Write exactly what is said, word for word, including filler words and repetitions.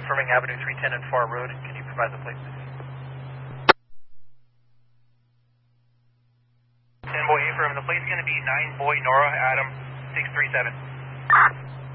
confirming Avenue three ten and Far Road. Can you provide the plate, please? ten Boy Affirm, the plate's going to be nine Boy Nora Adam six three seven.